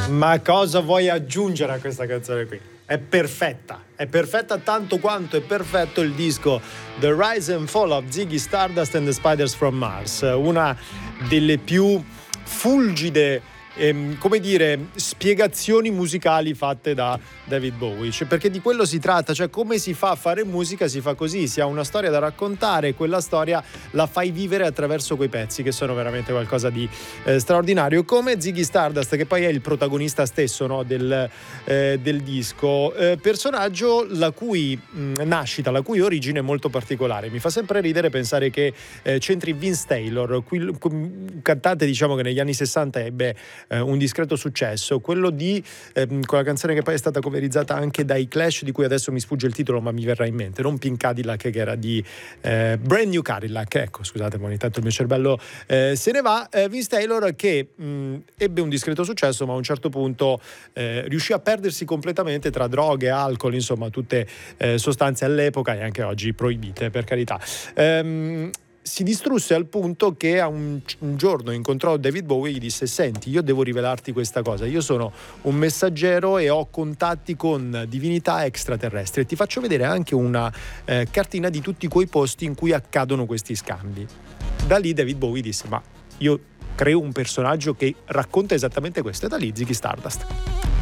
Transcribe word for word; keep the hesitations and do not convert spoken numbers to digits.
Ma cosa vuoi aggiungere a questa canzone qui? È perfetta, è perfetta tanto quanto è perfetto il disco The Rise and Fall of Ziggy Stardust and the Spiders from Mars, una delle più fulgide ehm, come dire, spiegazioni musicali fatte da David Bowie, cioè, perché di quello si tratta, cioè come si fa a fare musica, si fa così, si ha una storia da raccontare e quella storia la fai vivere attraverso quei pezzi che sono veramente qualcosa di eh, straordinario, come Ziggy Stardust, che poi è il protagonista stesso, no, del, eh, del disco, eh, personaggio la cui mh, nascita, la cui origine è molto particolare. Mi fa sempre ridere pensare che eh, c'entri Vince Taylor, qui, un cantante diciamo che negli anni sessanta ebbe eh, un discreto successo, quello di eh, con la canzone che poi è stata coverizzata anche dai Clash, di cui adesso mi sfugge il titolo ma mi verrà in mente, non Pink Cadillac, che era di eh, Brand New Cadillac, ecco, scusate, ma ogni tanto il mio cervello eh, se ne va. eh, Vince Taylor che mh, ebbe un discreto successo ma a un certo punto eh, riuscì a perdersi completamente tra droghe, alcol, insomma tutte eh, sostanze all'epoca e anche oggi proibite, per carità. ehm Si distrusse al punto che a un, un giorno incontrò David Bowie e gli disse: senti, io devo rivelarti questa cosa, io sono un messaggero e ho contatti con divinità extraterrestri e ti faccio vedere anche una eh, cartina di tutti quei posti in cui accadono questi scambi. Da lì David Bowie disse: ma io creo un personaggio che racconta esattamente questo, e da lì Ziggy Stardust.